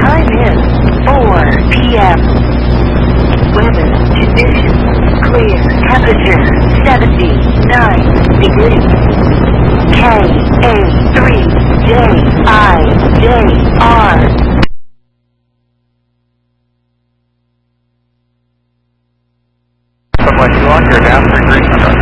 Time is 4 p.m. Weather conditions clear. Temperature 79 degrees. KA3JIJR. Someone you on your down for 300.